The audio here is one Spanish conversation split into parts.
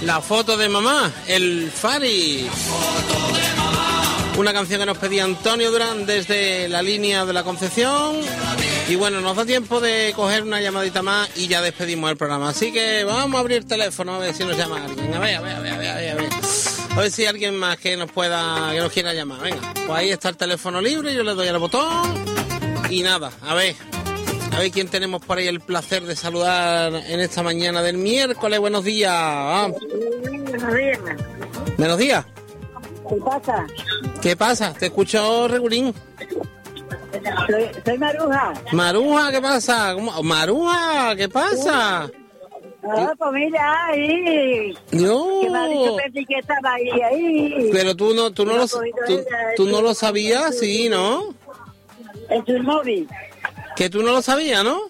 La foto de mamá, el Fari. Una canción que nos pedía Antonio Durán desde la línea de la Concepción. Y bueno, nos da tiempo de coger una llamadita más y ya despedimos el programa. Así que vamos a abrir el teléfono a ver si nos llama alguien. A ver. A ver si hay alguien más que nos quiera llamar. Venga, pues ahí está el teléfono libre, yo le doy al botón. Y nada, a ver quién tenemos por ahí el placer de saludar en esta mañana del miércoles. Buenos días. Buenos días. Buenos días. ¿Qué pasa? ¿Qué pasa? Te escucho regulín. Soy Maruja. Maruja, ¿qué pasa? Maruja, ¿qué pasa? Ah, pues mira, ahí. No. Que me ha dicho Pepi que estaba ahí. Pero tú no lo sabías, sí, ¿no? En su móvil. Que tú no lo sabías, ¿no?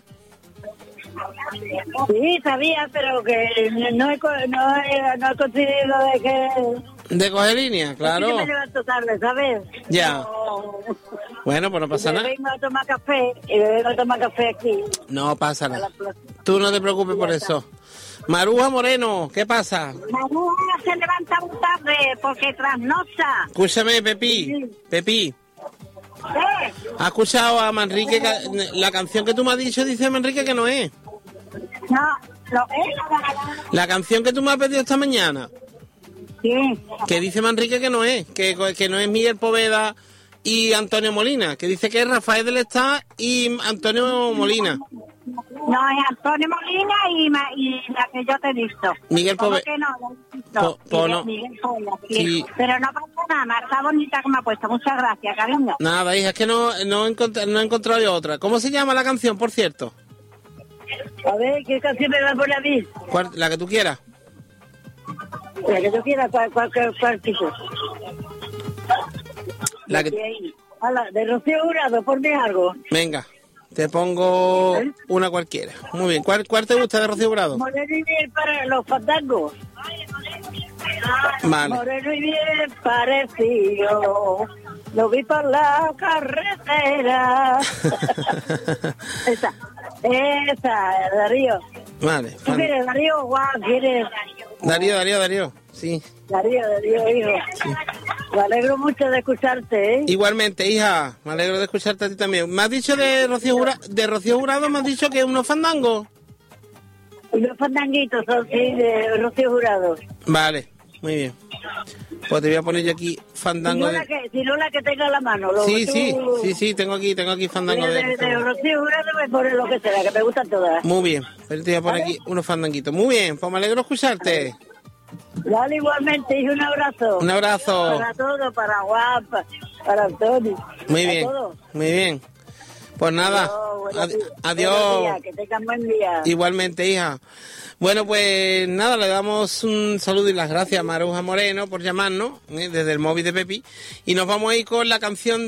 Sí, sabía, pero que no he conseguido de que... De coger línea, claro. Es que me levanto tarde, ¿sabes? Ya. No. Bueno, pues no pasa nada. Vengo a tomar café aquí. No pasa nada. Tú no te preocupes por eso. Maruja Moreno, ¿qué pasa? Maruja se levanta muy tarde porque trasnocha. Escúchame, Pepi. ¿Has escuchado a Manrique? La canción que tú me has dicho dice Manrique que no es. No, ¿lo es? La canción que tú me has pedido esta mañana. Sí. Que dice Manrique que no es. Que no es Miguel Poveda y Antonio Molina. Que dice que es Rafael del Estado y Antonio Molina. No, es Antonio Molina y la que yo te he visto. Miguel Poveda. Que no? Miguel Poveda, sí. Pero no pasa nada, está bonita que me ha puesto. Muchas gracias, cariño. Nada, hija, es que no he encontrado yo otra. ¿Cómo se llama la canción, por cierto? A ver, ¿qué canción me va a poner a mí? La que tú quieras. La que tú quieras, ¿cuál tipo? La que... de Rocío Jurado, ponme algo. Venga, te pongo una cualquiera. Muy bien, ¿cuál te gusta de Rocío Jurado? Moreno y bien para los fandangos. Vale. Moreno y bien parecido, lo vi por la carretera. Esa, Darío. Vale. ¿Tú quieres, Darío? Guau, ¿quieres? Darío, sí. Darío, hijo. Sí. Me alegro mucho de escucharte, ¿eh? Igualmente, hija, me alegro de escucharte a ti también. Me has dicho de Rocío Jurado, me has dicho que unos fandangos. Unos fandanguitos son, sí, de Rocío Jurado. Vale, muy bien. Pues te voy a poner yo aquí fandango si no la que tenga a la mano. Sí, tengo aquí fandango de Rocío Jurado me pone lo que sea, que me gustan todas. Muy bien, pero te voy a poner aquí unos fandanguitos. Muy bien, pues me alegro de escucharte. Dale igualmente, y un abrazo. Un abrazo. Para todos, para Guapa, para Antonio. Muy bien, muy bien. Pues nada, adiós. Que tengan buen día. Igualmente, hija. Bueno, pues nada, le damos un saludo y las gracias a Maruja Moreno por llamarnos desde el móvil de Pepi. Y nos vamos a ir con la canción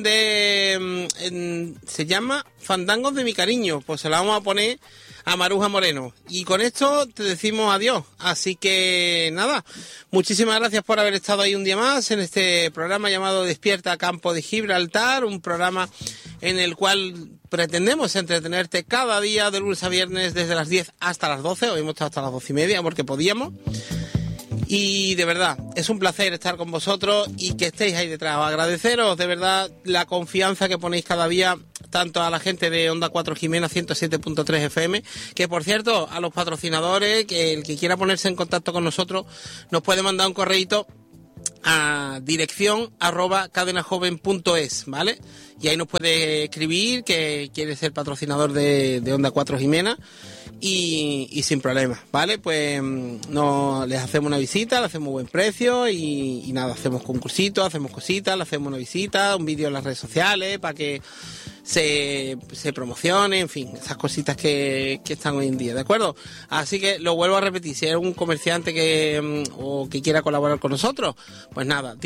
se llama Fandangos de mi cariño. Pues se la vamos a poner a Maruja Moreno. Y con esto te decimos adiós. Así que nada, muchísimas gracias por haber estado ahí un día más en este programa llamado Despierta Campo de Gibraltar, un programa en el cual pretendemos entretenerte cada día de lunes a viernes desde las 10 hasta las 12. Hoy hemos estado hasta las 12:30 porque podíamos. Y de verdad, es un placer estar con vosotros y que estéis ahí detrás. Agradeceros de verdad la confianza que ponéis cada día, tanto a la gente de Onda 4 Jimena 107.3 FM, que por cierto, a los patrocinadores, que el que quiera ponerse en contacto con nosotros, nos puede mandar un correíto a dirección@cadenajoven.es, ¿vale? Y ahí nos puede escribir que quiere ser patrocinador de Onda 4 Jimena y sin problema, ¿vale? Pues les hacemos una visita, le hacemos buen precio y nada, hacemos concursitos, hacemos cositas, le hacemos una visita, un vídeo en las redes sociales para que se promocione, en fin, esas cositas que están hoy en día, ¿de acuerdo? Así que lo vuelvo a repetir, si eres un comerciante que quiera colaborar con nosotros, pues nada,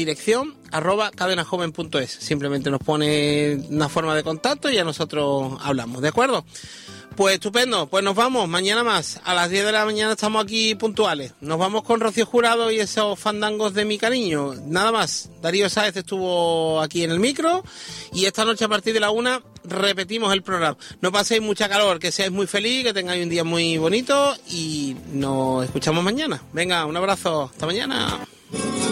dirección@cadenajoven.es, simplemente nos pone una forma de contacto y ya nosotros hablamos, ¿de acuerdo? Pues estupendo, pues nos vamos, mañana más, a las 10 de la mañana estamos aquí puntuales. Nos vamos con Rocío Jurado y esos fandangos de mi cariño, nada más. Darío Sáez estuvo aquí en el micro y esta noche a partir de la 1 repetimos el programa. No paséis mucha calor, que seáis muy feliz, que tengáis un día muy bonito y nos escuchamos mañana. Venga, un abrazo, hasta mañana.